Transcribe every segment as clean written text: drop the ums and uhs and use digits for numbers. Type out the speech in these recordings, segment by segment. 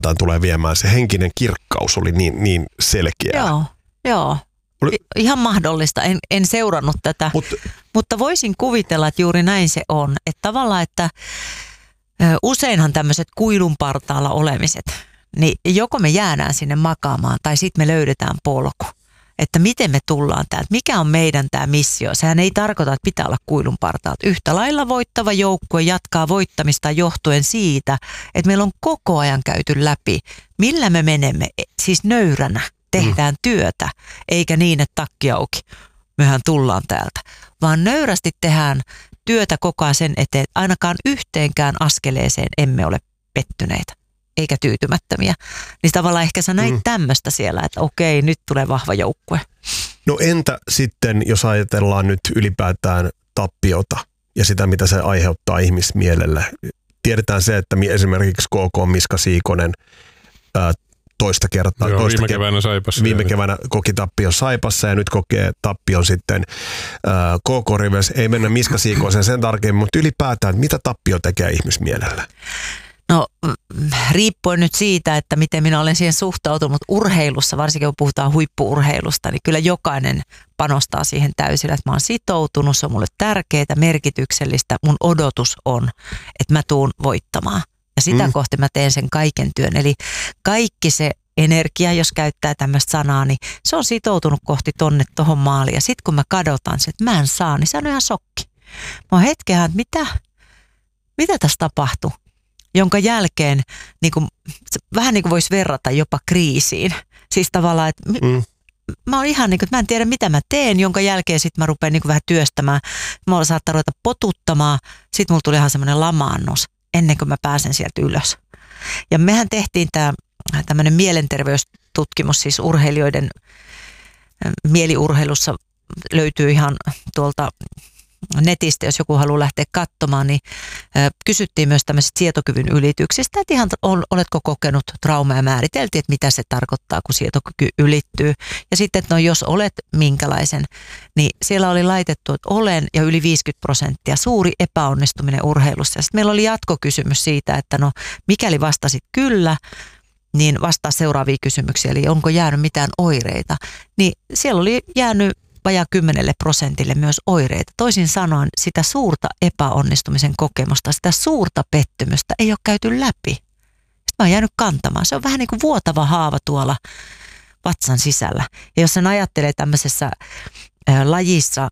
tulee viemään. Se henkinen kirkkaus oli niin selkeä. Joo. Ihan mahdollista. En seurannut tätä, mutta voisin kuvitella, että juuri näin se on. Että tavallaan, että useinhan tämmöiset kuilun partaalla olemiset, niin joko me jäädään sinne makaamaan tai sitten me löydetään polku. Että miten me tullaan täältä, mikä on meidän tämä missio. Sehän ei tarkoita, että pitää olla kuilun partaalta. Yhtä lailla voittava joukkue jatkaa voittamista johtuen siitä, että meillä on koko ajan käyty läpi, millä me menemme, siis nöyränä. Tehdään työtä, eikä niin, että takki auki. Mehän tullaan täältä. Vaan nöyrästi tehdään työtä koko ajan sen eteen, että ainakaan yhteenkään askeleeseen emme ole pettyneitä, eikä tyytymättömiä. Niin tavallaan ehkä sä näit tämmöistä siellä, että okei, nyt tulee vahva joukkue. No entä sitten, jos ajatellaan nyt ylipäätään tappiota ja sitä, mitä se aiheuttaa ihmismielelle. Tiedetään se, että esimerkiksi KK Miska Siikonen toista kertaa. Viime keväänä koki tappion Saipassa ja nyt kokee tappion sitten KK Rivers. Ei mennä Miska Siikoiseen sen tarkemmin, mutta ylipäätään, mitä tappio tekee ihmismielellä? No riippuen nyt siitä, että miten minä olen siihen suhtautunut urheilussa, varsinkin kun puhutaan huippu-urheilusta, niin kyllä jokainen panostaa siihen täysillä, että mä oon sitoutunut, se on mulle tärkeää, merkityksellistä. Mun odotus on, että mä tuun voittamaan. Ja sitä kohti mä teen sen kaiken työn. Eli kaikki se energia, jos käyttää tämmöistä sanaa, niin se on sitoutunut kohti tohon maaliin. Ja sitten kun mä kadotan se, että mä en saa, niin se on ihan shokki. Mä oon hetkehän, että mitä tässä tapahtuu? Jonka jälkeen vähän niin kuin voisi verrata jopa kriisiin. Siis tavallaan, että mä oon ihan niin kuin, että mä en tiedä mitä mä teen, jonka jälkeen sitten mä rupean niin kuin vähän työstämään. Mä saattaa ruveta potuttamaan. Sitten mulla tuli ihan semmoinen lamaannus ennen kuin mä pääsen sieltä ylös. Ja mehän tehtiin tämmöinen mielenterveystutkimus, siis urheilijoiden mieliurheilussa löytyy ihan tuolta netistä, jos joku haluaa lähteä katsomaan, niin kysyttiin myös tämmöisistä sietokyvyn ylityksistä, että ihan oletko kokenut traumaa ja määriteltiin, että mitä se tarkoittaa, kun sietokyky ylittyy. Ja sitten, että no jos olet minkälaisen, niin siellä oli laitettu, että olen ja yli 50%, suuri epäonnistuminen urheilussa. Ja sitten meillä oli jatkokysymys siitä, että no mikäli vastasit kyllä, niin vastaa seuraavia kysymyksiä, eli onko jäänyt mitään oireita. Niin siellä oli jäänyt vajaa 10% myös oireita. Toisin sanoen sitä suurta epäonnistumisen kokemusta, sitä suurta pettymystä ei ole käyty läpi. Sitten mä oon jäänyt kantamaan. Se on vähän niin kuin vuotava haava tuolla vatsan sisällä. Ja jos sen ajattelee tämmöisessä lajissa,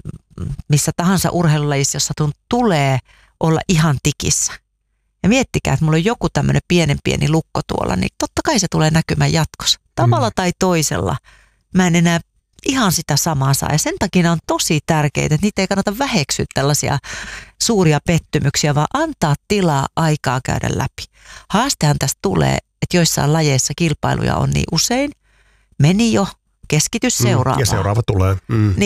missä tahansa urheilulajissa, jossa tulee olla ihan tikissä. Ja miettikää, että mulla on joku tämmöinen pieni lukko tuolla, niin totta kai se tulee näkymään jatkossa. Tavalla tai toisella mä en enää ihan sitä samaa saa. Ja sen takia on tosi tärkeää, että niitä ei kannata väheksyä tällaisia suuria pettymyksiä, vaan antaa tilaa aikaa käydä läpi. Haastehan tästä tulee, että joissain lajeissa kilpailuja on niin usein. Meni jo, keskity seuraavaan. Ja seuraava tulee.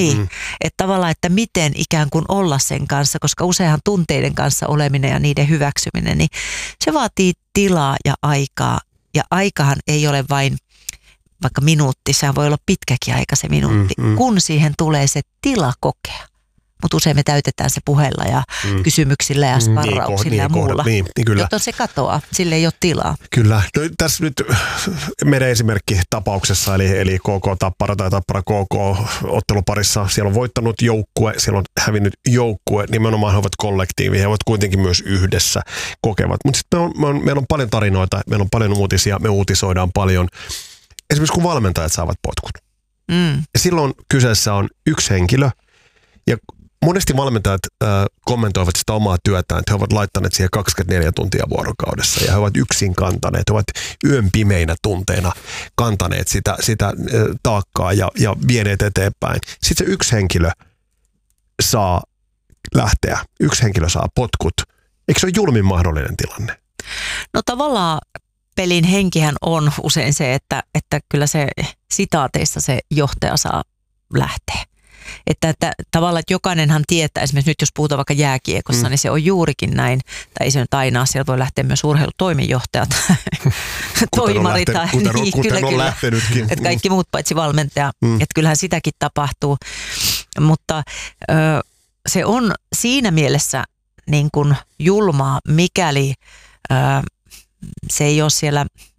Että tavallaan, että miten ikään kuin olla sen kanssa, koska useinhan tunteiden kanssa oleminen ja niiden hyväksyminen, niin se vaatii tilaa ja aikaa. Ja aikahan ei ole vain vaikka minuutti, sehän voi olla pitkäkin aika se minuutti, kun siihen tulee se tila kokea. Mutta usein me täytetään se puheella ja kysymyksillä ja sparrauksilla ja muulla, jotta se katoaa, sille ei ole tilaa. Kyllä. No, tässä nyt meidän esimerkki tapauksessa, eli KK Tappara tai Tappara KK otteluparissa, siellä on voittanut joukkue, siellä on hävinnyt joukkue, nimenomaan he ovat kollektiivi, he ovat kuitenkin myös yhdessä kokevat. Mutta sitten meillä on paljon tarinoita, meillä on paljon uutisia, me uutisoidaan paljon. Esimerkiksi kun valmentajat saavat potkut. Ja silloin kyseessä on yksi henkilö. Ja monesti valmentajat kommentoivat sitä omaa työtään, että he ovat laittaneet siihen 24 tuntia vuorokaudessa. Ja he ovat yksin kantaneet, he ovat yön pimeinä tunteina kantaneet sitä taakkaa ja vieneet eteenpäin. Sitten se yksi henkilö saa lähteä, yksi henkilö saa potkut. Eikö se ole julmin mahdollinen tilanne? No tavallaan pelin henkihän on usein se, että kyllä se sitaateissa se johtaja saa lähteä. Että tavallaan, että jokainenhan tietää, esimerkiksi nyt jos puhutaan vaikka jääkiekossa, niin se on juurikin näin. Tai ei se nyt aina, siellä voi lähteä myös urheilutoimijohtajat, toimarit. Kuten on lähtenytkin. Että kaikki muut paitsi valmentaja. Että kyllähän sitäkin tapahtuu. Mutta se on siinä mielessä niin kuin julmaa, mikäli se ei ole siellä